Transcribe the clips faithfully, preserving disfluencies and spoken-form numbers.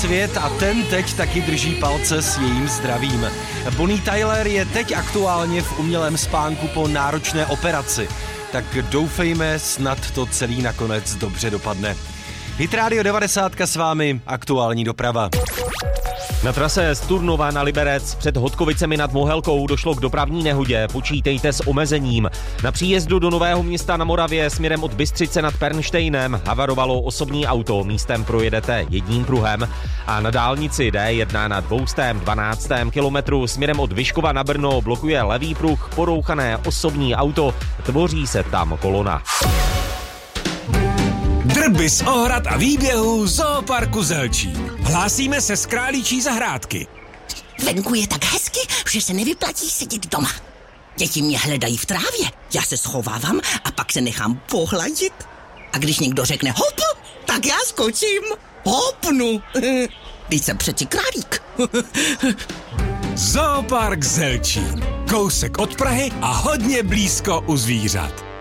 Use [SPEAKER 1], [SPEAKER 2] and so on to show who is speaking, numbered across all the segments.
[SPEAKER 1] svět a ten teď taky drží palce s jejím zdravím. Bonnie Tyler je teď aktuálně v umělém spánku po náročné operaci. Tak doufejme, snad to celý nakonec dobře dopadne. Hit Radio devadesát s vámi, aktuální doprava.
[SPEAKER 2] Na trase z Turnova na Liberec před Hodkovicemi nad Mohelkou došlo k dopravní nehodě, počítejte s omezením. Na příjezdu do Nového Města na Moravě směrem od Bystřice nad Pernštejnem havarovalo osobní auto, místem projedete jedním pruhem a na dálnici D jedna na dvoustém dvanáctém kilometru směrem od Vyškova na Brno blokuje levý pruh porouchané osobní auto, tvoří se tam kolona.
[SPEAKER 3] Drby z ohrad a výběhů Zooparku Zelčín. Hlásíme se z Králíčí zahrádky.
[SPEAKER 4] Venku je tak hezky, že se nevyplatí sedět doma. Děti mě hledají v trávě, já se schovávám a pak se nechám pohladit. A když někdo řekne hop, tak já skočím. Hopnu. Teď jsem přeci králík.
[SPEAKER 3] Zoopark Zelčín. Kousek od Prahy a hodně blízko u zvířat.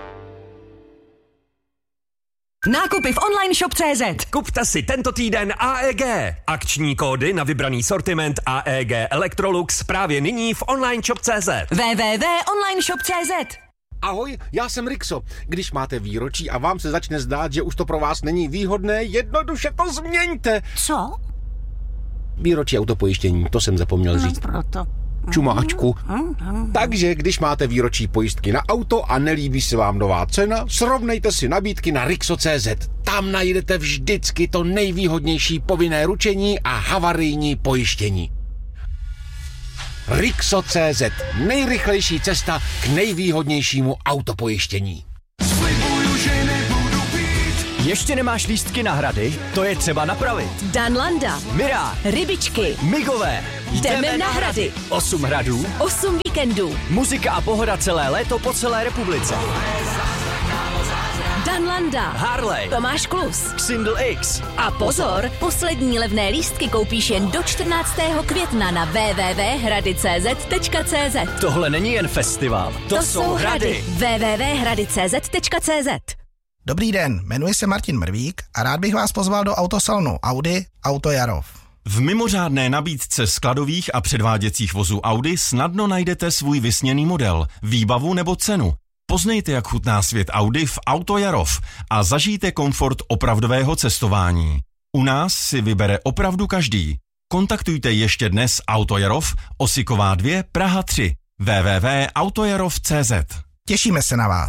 [SPEAKER 5] Nákupy v online shop tečka cé zet.
[SPEAKER 6] Kupte si tento týden A E G. Akční kódy na vybraný sortiment A E G Electrolux právě nyní v online shop tečka cé zet.
[SPEAKER 5] w w w tečka online shop tečka cé zet.
[SPEAKER 7] Ahoj, já jsem Rixo. Když máte výročí a vám se začne zdát, že už to pro vás není výhodné, jednoduše to změňte.
[SPEAKER 4] Co?
[SPEAKER 7] Výročí autopojištění, to jsem zapomněl říct.
[SPEAKER 4] No proto.
[SPEAKER 7] Čumáčku. Takže když máte výročí pojistky na auto a nelíbí se vám nová cena, srovnejte si nabídky na Rixo tečka cé zet. Tam najdete vždycky to nejvýhodnější povinné ručení a havarijní pojištění. Rixo tečka cé zet. Nejrychlejší cesta k nejvýhodnějšímu autopojištění.
[SPEAKER 8] Ještě nemáš lístky na hrady? To je třeba napravit.
[SPEAKER 5] Danlanda,
[SPEAKER 8] Mirá,
[SPEAKER 5] Rybičky,
[SPEAKER 8] Migové.
[SPEAKER 5] jdeme na hrady.
[SPEAKER 8] Osm hradů,
[SPEAKER 5] Osm víkendů.
[SPEAKER 8] muzika a pohoda celé léto po celé republice.
[SPEAKER 5] Danlanda,
[SPEAKER 8] Harley,
[SPEAKER 5] Tomáš Klus.
[SPEAKER 8] Xindl X.
[SPEAKER 5] A pozor, poslední levné lístky koupíš jen do čtrnáctého května na w w w tečka hrady tečka cé zet tečka cé zet.
[SPEAKER 8] Tohle není jen festival, to,
[SPEAKER 5] To
[SPEAKER 8] jsou hrady.
[SPEAKER 5] w w w tečka hrady tečka cé zet tečka cé zet.
[SPEAKER 9] Dobrý den, jmenuji se Martin Mrvík a rád bych vás pozval do autosalonu Audi Auto Jarov.
[SPEAKER 10] V mimořádné nabídce skladových a předváděcích vozů Audi snadno najdete svůj vysněný model, výbavu nebo cenu. Poznejte, jak chutná svět Audi v Auto Jarov a zažijte komfort opravdového cestování. U nás si vybere opravdu každý. Kontaktujte ještě dnes Auto Jarov, Osiková dva, Praha tři. w w w tečka autojarov tečka cé zet.
[SPEAKER 9] Těšíme se na vás.